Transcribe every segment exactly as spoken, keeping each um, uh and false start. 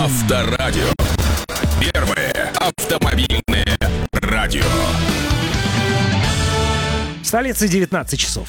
Авторадио. Первое автомобильное радио. В столице девятнадцать часов.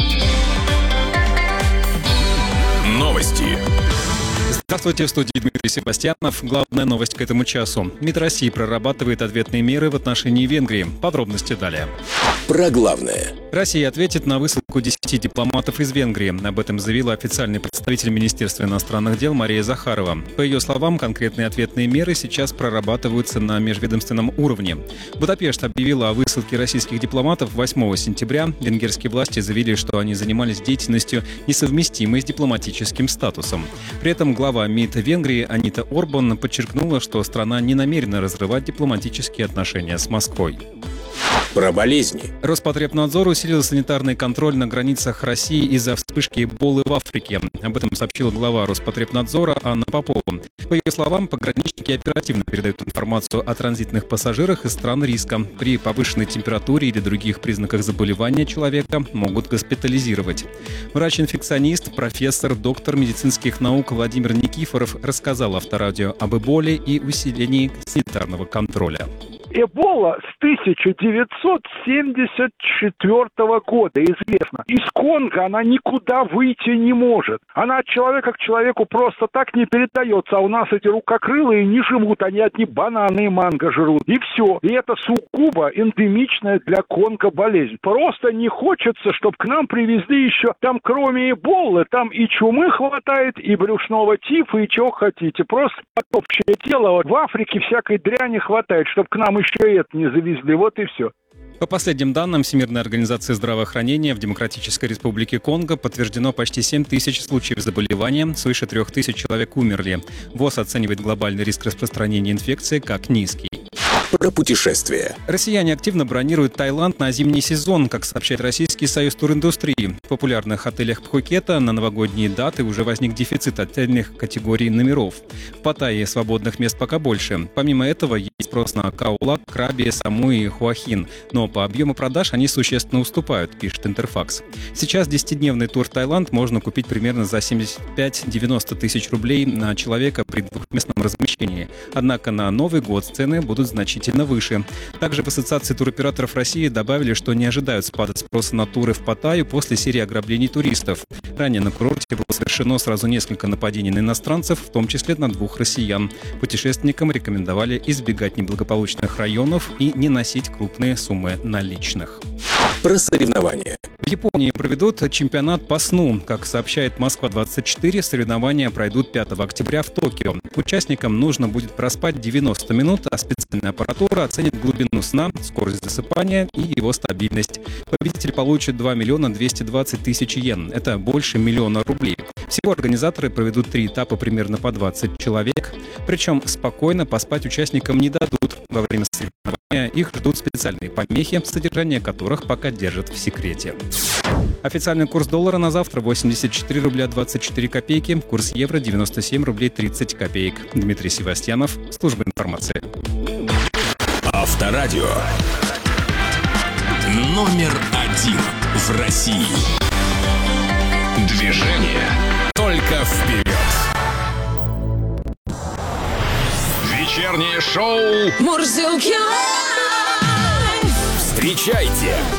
Новости. Здравствуйте, в студии Дмитрий Севастьянов. Главная новость к этому часу. МИД России прорабатывает ответные меры в отношении Венгрии. Подробности далее. Про главное. Россия ответит на высылку десяти дипломатов из Венгрии. Об этом заявила официальный представитель Министерства иностранных дел Мария Захарова. По ее словам, конкретные ответные меры сейчас прорабатываются на межведомственном уровне. Будапешт объявила о высылке российских дипломатов восьмого сентября. Венгерские власти заявили, что они занимались деятельностью, несовместимой с дипломатическим статусом. При этом глава МИД Венгрии Анита Орбан подчеркнула, что страна не намерена разрывать дипломатические отношения с Москвой. Про болезни. Роспотребнадзор усилил санитарный контроль на границах России из-за вспышки Эболы в Африке. Об этом сообщила глава Роспотребнадзора Анна Попова. По ее словам, пограничники оперативно передают информацию о транзитных пассажирах из стран риска. При повышенной температуре или других признаках заболевания человека могут госпитализировать. Врач-инфекционист, профессор, доктор медицинских наук Владимир Никифоров рассказал Авторадио об Эболе и усилении санитарного контроля. Эбола с тысяча девятьсот семьдесят четвёртого года известна. Из Конго она никуда выйти не может. Она от человека к человеку просто так не передается. А у нас эти рукокрылые не живут. Они одни бананы и манго жрут. И все. И это сугубо эндемичная для Конго болезнь. Просто не хочется, чтобы к нам привезли еще там, кроме эболы, там и чумы хватает, и брюшного тифа, и чего хотите. Просто общее дело. В Африке всякой дряни хватает, чтобы к нам еще и это не завезли, вот и все. По последним данным Всемирной организации здравоохранения, в Демократической Республике Конго подтверждено почти семь тысяч случаев заболевания, свыше трех тысяч человек умерли. ВОЗ оценивает глобальный риск распространения инфекции как низкий. Про путешествия. Россияне активно бронируют Таиланд на зимний сезон, как сообщает Российский союз туриндустрии. В популярных отелях Пхукета на новогодние даты уже возник дефицит отельных категорий номеров. В Паттайе свободных мест пока больше. Помимо этого, есть спрос на Каолак, Краби, Самуи и Хуахин. Но по объему продаж они существенно уступают, пишет Интерфакс. Сейчас десятидневный тур в Таиланд можно купить примерно за семьдесят пять - девяносто тысяч рублей на человека при двухместном размещении. Однако на Новый год цены будут значительно выше. Также в Ассоциации туроператоров России добавили, что не ожидают спада спроса на туры в Паттайю после серии ограблений туристов. Ранее на курорте было совершено сразу несколько нападений на иностранцев, в том числе на двух россиян. Путешественникам рекомендовали избегать неблагополучных районов и не носить крупные суммы наличных. Про соревнования. В Японии проведут чемпионат по сну. Как сообщает Москва двадцать четыре, соревнования пройдут пятого октября в Токио. Участникам нужно будет проспать девяносто минут, а специальная аппаратура оценит глубину сна, скорость засыпания и его стабильность. Победитель получит два миллиона двести двадцать тысяч йен. Это больше миллиона рублей. Всего организаторы проведут три этапа примерно по двадцать человек. Причем спокойно поспать участникам не дадут. Во время соревнования их ждут специальные помехи, содержание которых пока держат в секрете. Официальный курс доллара на завтра восемьдесят четыре рубля двадцать четыре копейки, курс евро девяносто семь рублей тридцать копеек. Дмитрий Севастьянов, служба информации. Авторадио. Номер один в России. Движение только вперед. Вечернее шоу Мурзилки. Встречайте